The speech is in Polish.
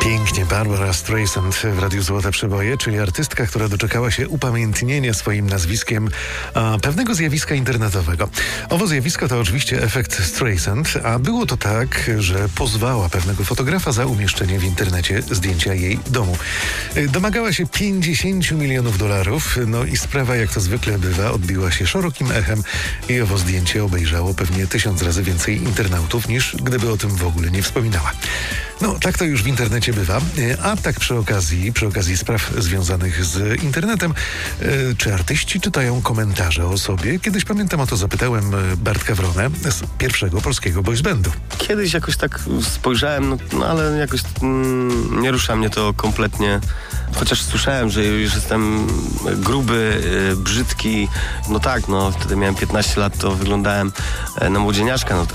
Pięknie, Barbara Streisand w Radiu Złote Przeboje, czyli artystka, która doczekała się upamiętnienia swoim nazwiskiem pewnego zjawiska internetowego. Owo zjawisko to oczywiście efekt Streisand, a było to tak, że pozwała pewnego fotografa za umieszczenie w internecie zdjęcia jej domu. Domagała się $50 milionów, no i sprawa, jak to zwykle bywa, odbiła się szerokim echem i owo zdjęcie obejrzało pewnie 1000 razy więcej internautów, niż gdyby o tym w ogóle nie wspominała. No, tak to już w internecie bywa. A tak przy okazji spraw związanych z internetem, czy artyści czytają komentarze o sobie? Kiedyś, pamiętam, o to zapytałem Bartka Wronę z pierwszego polskiego boys bandu. Kiedyś jakoś tak spojrzałem, no ale jakoś nie rusza mnie to kompletnie. Chociaż słyszałem, że już jestem gruby, brzydki. No tak, wtedy miałem 15 lat, to wyglądałem na młodzieniaszka.